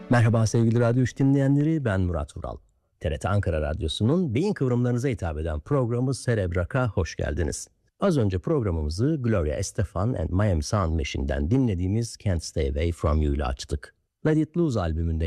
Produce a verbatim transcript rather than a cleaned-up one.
Merhaba sevgili Radyo üç dinleyenleri, ben Murat Vural. T R T Ankara Radyosu'nun beyin kıvrımlarınıza hitap eden programı Cerebrak'a hoş geldiniz. Az önce programımızı Gloria Estefan and Miami Sound Machine'den dinlediğimiz Can't Stay Away From You ile açtık. Let It Loose albümünde